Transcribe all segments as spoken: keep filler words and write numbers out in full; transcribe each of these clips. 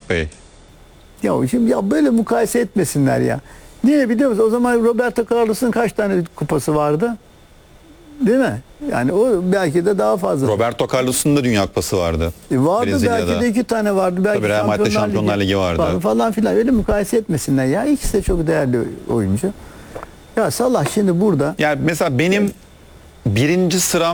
Bey. Ya şimdi ya böyle mukayese etmesinler ya. Niye biliyor musun? O zaman Roberto Carlos'un kaç tane kupası vardı? Değil mi? Yani o belki de daha fazla. Roberto Carlos'un da Dünya Kupası vardı. E vardı Brezilya'da. belki de iki tane vardı. Belki Tabii Real Madrid'de Şampiyonlar Ligi vardı. Falan filan. Öyle mukayese etmesinler ya. İkisi de çok değerli oyuncu. Ya Salah şimdi burada. Yani mesela benim birinci sıram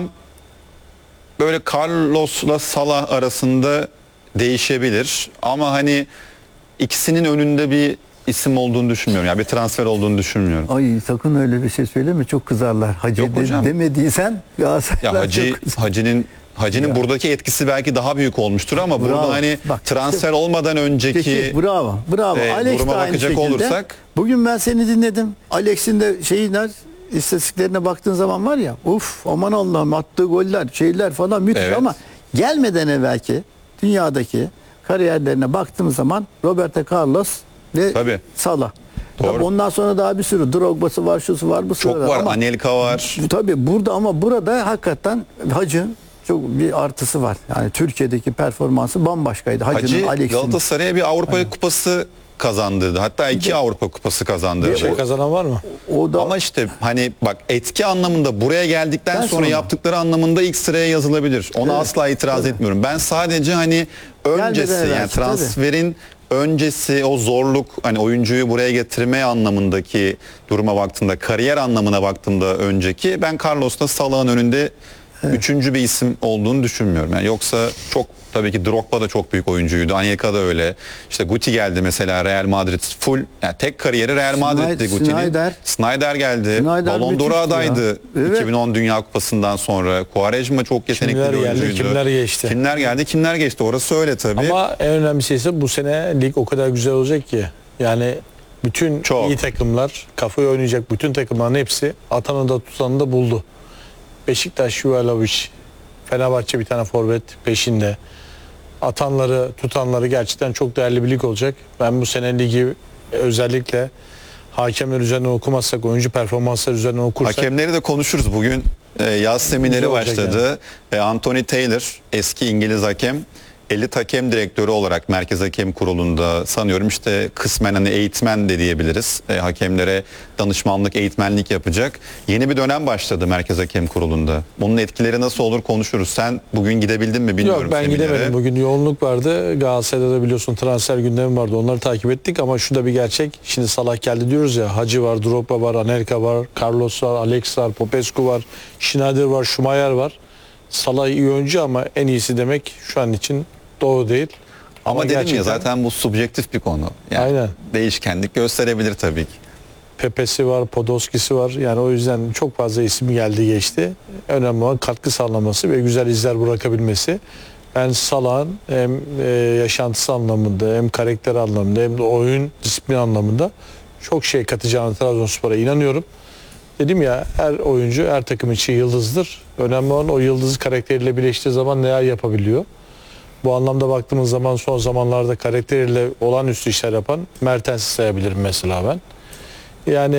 böyle Carlos'la Salah arasında değişebilir. Ama hani ikisinin önünde bir isim olduğunu düşünmüyorum. Yani bir transfer olduğunu düşünmüyorum. Ay sakın öyle bir şey söyleme, çok kızarlar. Hacı Yok de, hocam. demediysen Galatasaraylar Ya Hacı, çok kızar. Hacı'nın Hacı'nın Ya. buradaki etkisi belki daha büyük olmuştur ama Bravo. burada hani Bak, transfer olmadan önceki Peki, bravo, bravo. e, Alex duruma de aynı bakacak şekilde. olursak Bugün ben seni dinledim. Alex'in de şeyler, istatistiklerine baktığın zaman var ya, uf aman Allah'ım, attığı goller, şeyler falan müthiş. Evet. Ama gelmeden evvelki dünyadaki kariyerlerine baktığımız zaman Roberto Carlos ve Tabii. Salah. Doğru. Tabii ondan sonra daha bir sürü Drogba'sı var, şusu var, bu çok var. Anelka var. Tabii burada, ama burada hakikaten Hacı çok bir artısı var. Yani Türkiye'deki performansı bambaşkaydı. Hacı'nın, Hacı Alex'in. Galatasaray'a bir Avrupa Aynen. Kupası kazandırdı. Hatta iki Avrupa Kupası kazandırdı. Bir şey kazanan var mı? O da Ama işte hani bak, etki anlamında buraya geldikten Ben sonra, sonra. yaptıkları anlamında ilk sıraya yazılabilir. Ona Evet, asla itiraz tabii. etmiyorum. Ben sadece hani öncesi, Gelmeden yani evvel, transferin öncesi o zorluk, hani oyuncuyu buraya getirme anlamındaki duruma baktığımda, kariyer anlamına baktığımda önceki, ben Carlos'la Salah'ın önünde üçüncü bir isim olduğunu düşünmüyorum. Yani yoksa çok, tabii ki Drogba da çok büyük oyuncuydu. Anelka da öyle. İşte Guti geldi mesela, Real Madrid full, yani tek kariyeri Real Madrid'di Guti'nin. Snyder. Snyder geldi. Snyder Ballon d'Or müthişti adaydı ya. Evet. iki bin on Dünya Kupası'ndan sonra. Quaresma çok yetenekli Kimler bir geldi, oyuncuydu. kimler geçti. Kimler geldi, kimler geçti. Orası öyle tabii. Ama en önemli şey ise bu sene lig o kadar güzel olacak ki. Yani bütün Çok. iyi takımlar, kafayı oynayacak bütün takımların hepsi atanı da tutanı da buldu. Beşiktaş, Uvalovic, Fenerbahçe bir tane forvet peşinde. Atanları, tutanları gerçekten çok değerli bir lig olacak. Ben bu sene ligi özellikle hakemler üzerinden okumazsak, oyuncu performansları üzerinden okursak. Hakemleri de konuşuruz bugün. E, yaz semineri Güzel olacak başladı. E, Anthony Taylor, eski İngiliz hakem, elit hakem direktörü olarak Merkez Hakem Kurulu'nda, sanıyorum işte kısmen hani eğitmen de diyebiliriz. E, hakemlere danışmanlık, eğitmenlik yapacak. Yeni bir dönem başladı Merkez Hakem Kurulu'nda. Bunun etkileri nasıl olur konuşuruz. Sen bugün gidebildin mi bilmiyorum. Yok, ben seminere. gidemedim. Bugün yoğunluk vardı. Galatasaray'da da biliyorsun transfer gündemi vardı. Onları takip ettik ama şu da bir gerçek. Şimdi Salah geldi diyoruz ya. Hacı var, Drogba var, Anelka var, Carlos var, Alex var, Popescu var, Schneider var, Schumacher var. Salah iyi oyuncu ama en iyisi demek şu an için doğru değil. Ama, Ama dedim gerçekten- ya, zaten bu subjektif bir konu. Yani Aynen. değişkenlik gösterebilir tabii ki. Pepe'si var, Podolski'si var. Yani o yüzden çok fazla isim geldi geçti. Önemli olan katkı sağlaması ve güzel izler bırakabilmesi. Ben Salah'ın hem e, yaşantısı anlamında, hem karakter anlamında, hem de oyun disiplin anlamında çok şey katacağını Trabzonspor'a inanıyorum. Dedim ya, her oyuncu her takım için yıldızdır. Önemli olan o yıldızı karakteriyle birleştiği zaman neler yapabiliyor. Bu anlamda baktığımız zaman son zamanlarda karakteriyle olağanüstü işler yapan Mertens'i sayabilirim mesela ben. Yani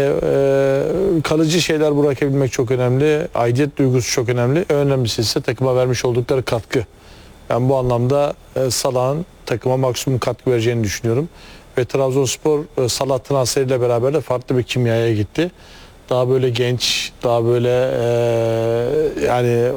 e, kalıcı şeyler bırakabilmek çok önemli. Aidiyet duygusu çok önemli. En önemlisi ise takıma vermiş oldukları katkı. Ben bu anlamda e, Salah'ın takıma maksimum katkı vereceğini düşünüyorum. Ve Trabzonspor e, Salah transferiyle beraber de farklı bir kimyaya gitti. Daha böyle genç, daha böyle e, yani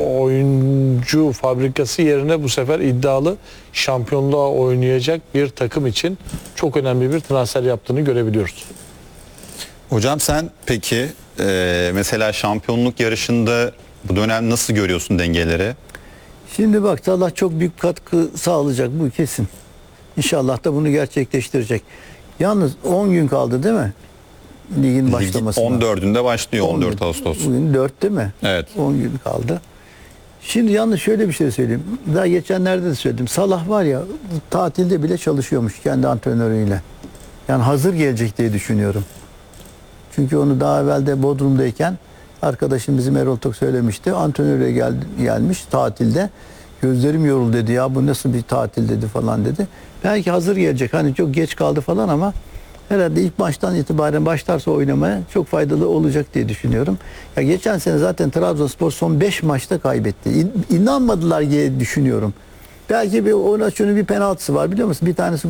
oyuncu fabrikası yerine bu sefer iddialı, şampiyonluğa oynayacak bir takım için çok önemli bir transfer yaptığını görebiliyoruz. Hocam sen peki e, mesela şampiyonluk yarışında bu dönem nasıl görüyorsun dengeleri? Şimdi bak, Salah çok büyük katkı sağlayacak, bu kesin. İnşallah da bunu gerçekleştirecek. Yalnız on gün kaldı değil mi? Ligin başlamasına. on dördünde başlıyor, on on dört gün. Ağustos. Bugün dört değil mi? Evet. on gün kaldı. Şimdi yalnız şöyle bir şey söyleyeyim. Daha geçenlerde de söyledim. Salah var ya, tatilde bile çalışıyormuş kendi antrenörüyle. Yani hazır gelecek diye düşünüyorum. Çünkü onu daha evvel de Bodrum'dayken arkadaşım bizim Erol Tok söylemişti. Antrenöre gel, gelmiş tatilde. Gözlerim yoruldu dedi, ya bu nasıl bir tatil dedi falan dedi. Belki hazır gelecek. Hani çok geç kaldı falan ama herhalde ilk maçtan itibaren başlarsa oynamaya çok faydalı olacak diye düşünüyorum. Ya geçen sene zaten Trabzonspor son beş maçta kaybetti. İn, inanmadılar diye düşünüyorum. Belki bir Onaçu'nun bir penaltısı var, biliyor musun? Bir tanesi